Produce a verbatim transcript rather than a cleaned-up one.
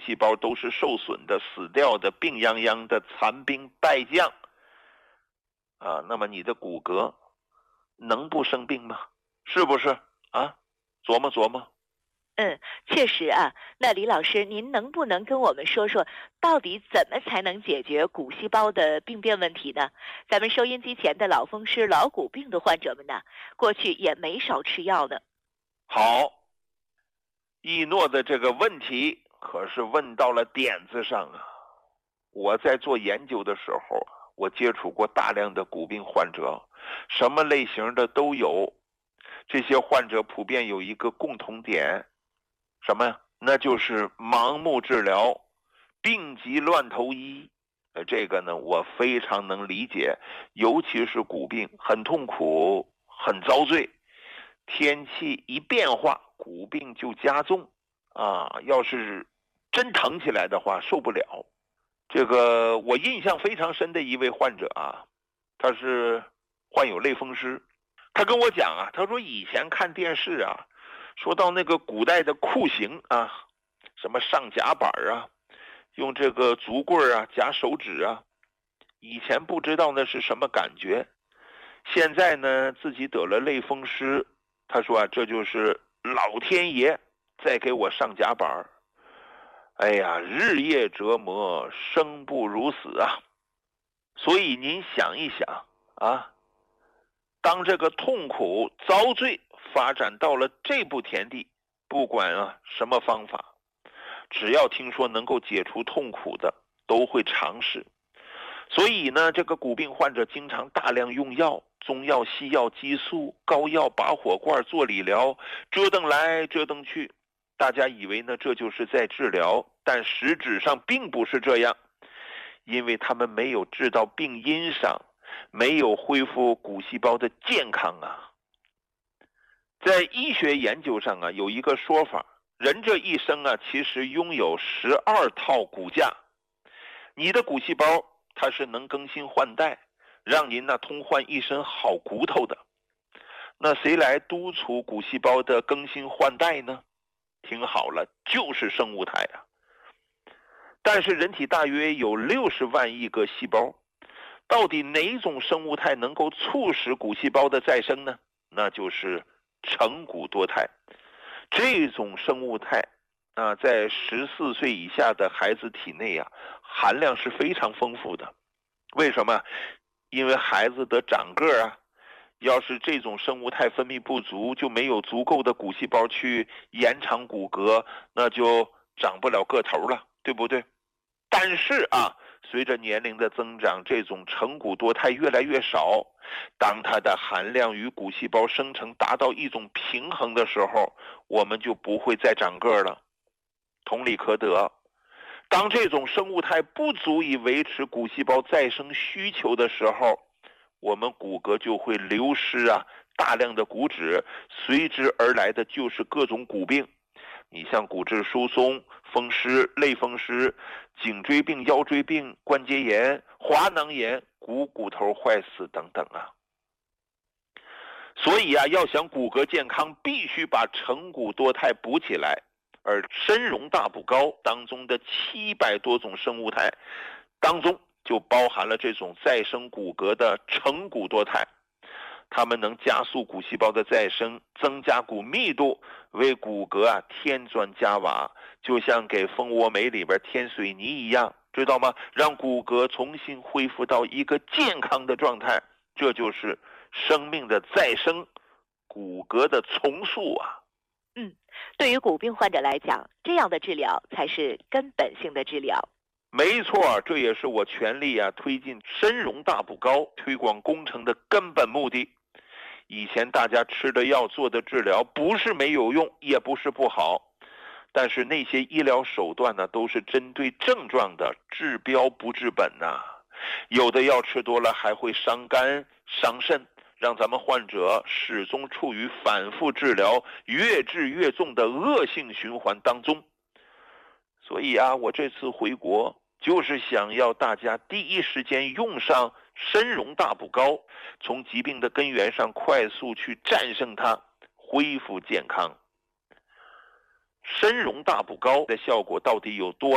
细胞都是受损的、死掉的、病殃殃的残兵败将啊，那么你的骨骼能不生病吗？是不是啊？琢磨琢磨。 嗯，确实啊。那李老师，您能不能跟我们说说，到底怎么才能解决骨细胞的病变问题呢？咱们收音机前的老风湿、老骨病的患者们呢，过去也没少吃药的。 好，一诺的这个问题可是问到了点子上啊！我在做研究的时候，我接触过大量的骨病患者，什么类型的都有。这些患者普遍有一个共同点，什么呀？那就是盲目治疗，病急乱投医。呃，这个呢，我非常能理解，尤其是骨病，很痛苦，很遭罪。天气一变化，骨病就加重啊！要是真疼起来的话，受不了。这个我印象非常深的一位患者啊，他是患有类风湿。他跟我讲啊，他说以前看电视啊，说到那个古代的酷刑啊，什么上夹板啊，用这个竹棍啊夹手指啊，以前不知道那是什么感觉，现在呢自己得了类风湿，他说啊，这就是老天爷在给我上夹板。哎呀，日夜折磨，生不如死啊！所以您想一想啊，当这个痛苦遭罪发展到了这步田地，不管啊什么方法，只要听说能够解除痛苦的，都会尝试。所以呢，这个骨病患者经常大量用药，中药、西药、激素、膏药、拔火罐、做理疗，折腾来折腾去。大家以为呢这就是在治疗，但实质上并不是这样，因为他们没有治到病因上，没有恢复骨细胞的健康啊。在医学研究上啊，有一个说法，人这一生啊，其实拥有十二套骨架。你的骨细胞它是能更新换代，让您呢通换一身好骨头的。那谁来督促骨细胞的更新换代呢？听好了，就是生物态啊。但是人体大约有六十万亿个细胞，到底哪种生物态能够促使骨细胞的再生呢？那就是成骨多肽。这种生物态啊，在十四岁以下的孩子体内啊，含量是非常丰富的。为什么？因为孩子的长个啊，要是这种生物态分泌不足，就没有足够的骨细胞去延长骨骼，那就长不了个头了，对不对？但是啊，随着年龄的增长，这种成骨多肽越来越少。当它的含量与骨细胞生成达到一种平衡的时候，我们就不会再长个了。同理可得，当这种生物态不足以维持骨细胞再生需求的时候，我们骨骼就会流失啊，大量的骨质，随之而来的就是各种骨病。你像骨质疏松、风湿、类风湿、颈椎病、腰椎病、关节炎、滑囊炎、股骨头坏死等等啊。所以啊，要想骨骼健康，必须把成骨多肽补起来。而参茸大补膏当中的七百多种生物态当中，就包含了这种再生骨骼的成骨多肽。它们能加速骨细胞的再生，增加骨密度，为骨骼啊添砖加瓦，就像给蜂窝煤里边添水泥一样，知道吗？让骨骼重新恢复到一个健康的状态，这就是生命的再生，骨骼的重塑啊。 嗯，对于骨病患者来讲，这样的治疗才是根本性的治疗。 没错，这也是我全力啊推进参茸大补膏推广工程的根本目的。以前大家吃的药做的治疗不是没有用，也不是不好，但是那些医疗手段呢，都是针对症状的，治标不治本呐、啊。有的药吃多了还会伤肝伤肾，让咱们患者始终处于反复治疗、越治越重的恶性循环当中。所以啊，我这次回国就是想要大家第一时间用上参茸大补膏，从疾病的根源上快速去战胜它，恢复健康。参茸大补膏的效果到底有多